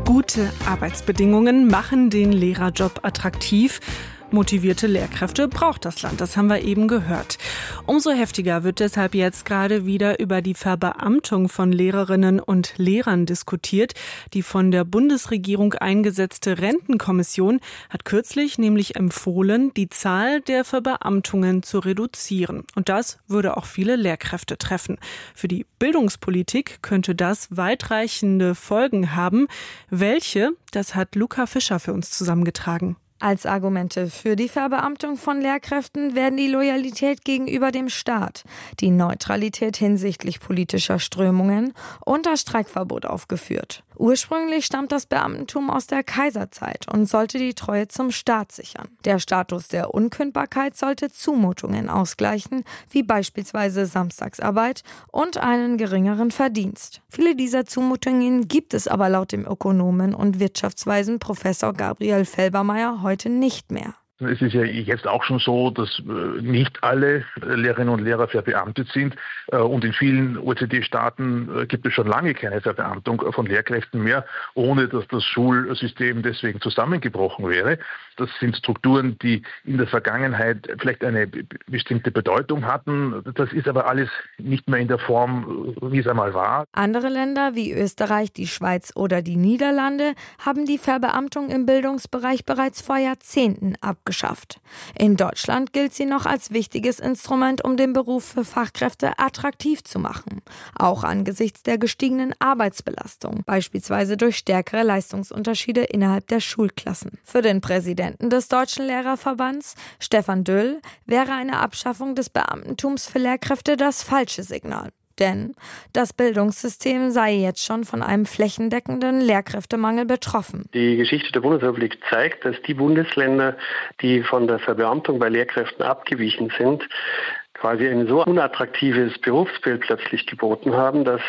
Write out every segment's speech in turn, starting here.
Gute Arbeitsbedingungen machen den Lehrerjob attraktiv. Motivierte Lehrkräfte braucht das Land, das haben wir eben gehört. Umso heftiger wird deshalb jetzt gerade wieder über die Verbeamtung von Lehrerinnen und Lehrern diskutiert. Die von der Bundesregierung eingesetzte Rentenkommission hat kürzlich nämlich empfohlen, die Zahl der Verbeamtungen zu reduzieren. Und das würde auch viele Lehrkräfte treffen. Für die Bildungspolitik könnte das weitreichende Folgen haben. Welche? Das hat Luca Fischer für uns zusammengetragen. Als Argumente für die Verbeamtung von Lehrkräften werden die Loyalität gegenüber dem Staat, die Neutralität hinsichtlich politischer Strömungen und das Streikverbot aufgeführt. Ursprünglich stammt das Beamtentum aus der Kaiserzeit und sollte die Treue zum Staat sichern. Der Status der Unkündbarkeit sollte Zumutungen ausgleichen, wie beispielsweise Samstagsarbeit und einen geringeren Verdienst. Viele dieser Zumutungen gibt es aber laut dem Ökonomen und Wirtschaftsweisen Professor Gabriel Felbermayr heute nicht mehr. Es ist ja jetzt auch schon so, dass nicht alle Lehrerinnen und Lehrer verbeamtet sind. Und in vielen OECD-Staaten gibt es schon lange keine Verbeamtung von Lehrkräften mehr, ohne dass das Schulsystem deswegen zusammengebrochen wäre. Das sind Strukturen, die in der Vergangenheit vielleicht eine bestimmte Bedeutung hatten. Das ist aber alles nicht mehr in der Form, wie es einmal war. Andere Länder wie Österreich, die Schweiz oder die Niederlande haben die Verbeamtung im Bildungsbereich bereits vor Jahrzehnten abgeschafft. In Deutschland gilt sie noch als wichtiges Instrument, um den Beruf für Fachkräfte attraktiv zu machen. Auch angesichts der gestiegenen Arbeitsbelastung, beispielsweise durch stärkere Leistungsunterschiede innerhalb der Schulklassen. Für den Präsidenten des Deutschen Lehrerverbands, Stefan Döll, wäre eine Abschaffung des Beamtentums für Lehrkräfte das falsche Signal. Denn das Bildungssystem sei jetzt schon von einem flächendeckenden Lehrkräftemangel betroffen. Die Geschichte der Bundesrepublik zeigt, dass die Bundesländer, die von der Verbeamtung bei Lehrkräften abgewichen sind, quasi ein so unattraktives Berufsbild plötzlich geboten haben, dass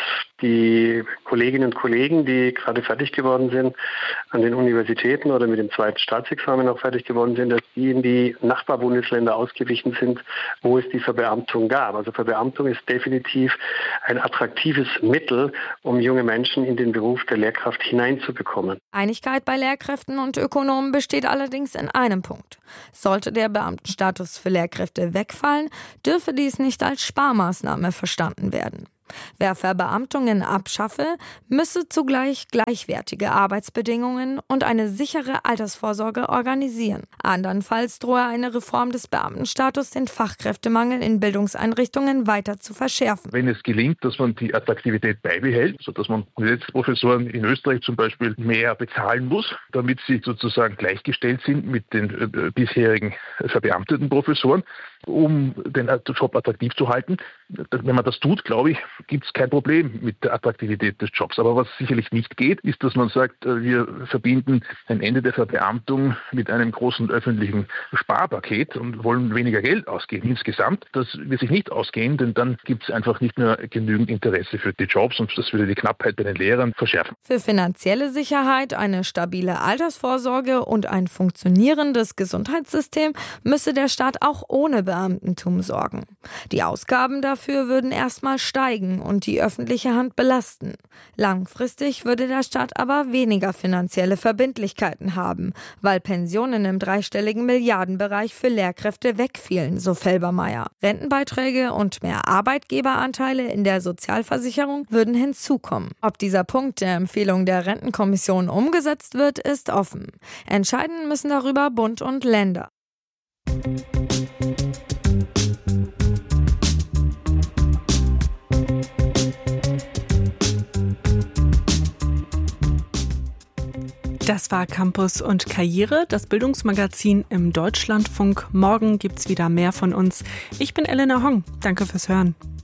die Kolleginnen und Kollegen, die gerade fertig geworden sind an den Universitäten oder mit dem zweiten Staatsexamen auch fertig geworden sind, dass die in die Nachbarbundesländer ausgewichen sind, wo es die Verbeamtung gab. Also Verbeamtung ist definitiv ein attraktives Mittel, um junge Menschen in den Beruf der Lehrkraft hineinzubekommen. Einigkeit bei Lehrkräften und Ökonomen besteht allerdings in einem Punkt. Sollte der Beamtenstatus für Lehrkräfte wegfallen, dürfe dies nicht als Sparmaßnahme verstanden werden. Wer Verbeamtungen abschaffe, müsse zugleich gleichwertige Arbeitsbedingungen und eine sichere Altersvorsorge organisieren. Andernfalls drohe eine Reform des Beamtenstatus, den Fachkräftemangel in Bildungseinrichtungen weiter zu verschärfen. Wenn es gelingt, dass man die Attraktivität beibehält, sodass man Universitätsprofessoren in Österreich zum Beispiel mehr bezahlen muss, damit sie sozusagen gleichgestellt sind mit den bisherigen verbeamteten Professoren, um den Job attraktiv zu halten. Wenn man das tut, glaube ich, gibt es kein Problem mit der Attraktivität des Jobs. Aber was sicherlich nicht geht, ist, dass man sagt, wir verbinden ein Ende der Verbeamtung mit einem großen öffentlichen Sparpaket und wollen weniger Geld ausgeben insgesamt. Das wird sich nicht ausgehen, denn dann gibt es einfach nicht mehr genügend Interesse für die Jobs und das würde die Knappheit bei den Lehrern verschärfen. Für finanzielle Sicherheit, eine stabile Altersvorsorge und ein funktionierendes Gesundheitssystem müsse der Staat auch ohne Beamtentum sorgen. Die Ausgaben dafür würden erstmal steigen und die öffentliche Hand belasten. Langfristig würde der Staat aber weniger finanzielle Verbindlichkeiten haben, weil Pensionen im dreistelligen Milliardenbereich für Lehrkräfte wegfielen, so Felbermayr. Rentenbeiträge und mehr Arbeitgeberanteile in der Sozialversicherung würden hinzukommen. Ob dieser Punkt der Empfehlung der Rentenkommission umgesetzt wird, ist offen. Entscheiden müssen darüber Bund und Länder. Das war Campus und Karriere, das Bildungsmagazin im Deutschlandfunk. Morgen gibt's wieder mehr von uns. Ich bin Elena Hong. Danke fürs Hören.